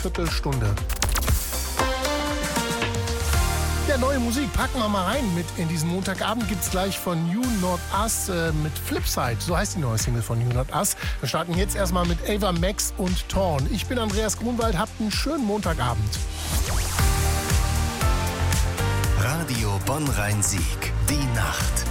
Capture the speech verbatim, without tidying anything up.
Viertelstunde. Ja, neue Musik packen wir mal rein mit in diesen Montagabend. Gibt's gleich von You Not Us äh, mit Flipside. So heißt die neue Single von You Not Us. Wir starten jetzt erstmal mit Ava Max und Torn. Ich bin Andreas Grunwald, habt einen schönen Montagabend. Radio Bonn-Rhein-Sieg. Die Nacht.